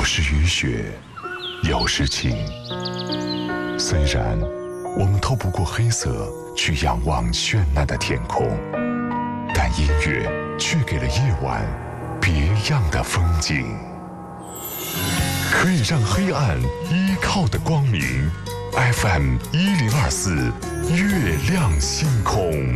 有时雨雪，有时晴。虽然我们透不过黑色去仰望绚烂的天空，但音乐却给了夜晚别样的风景。可以让黑暗依靠的光明，FM 1024，月亮星空。